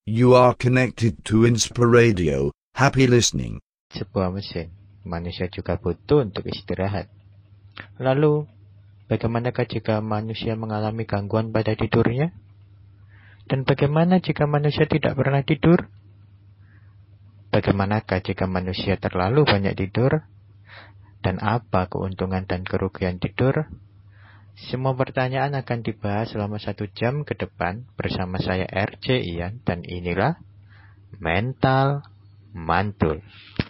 You are connected to Inspiradio. Happy listening. Sebuah mesin. Manusia juga butuh untuk istirahat. Lalu, bagaimanakah jika manusia mengalami gangguan pada tidurnya? Dan bagaimana jika manusia tidak pernah tidur? Bagaimanakah jika manusia terlalu banyak tidur? Dan apa keuntungan dan kerugian tidur? Semua pertanyaan akan dibahas selama 1 jam ke depan bersama saya RJ Ian, dan inilah Mental Mantul.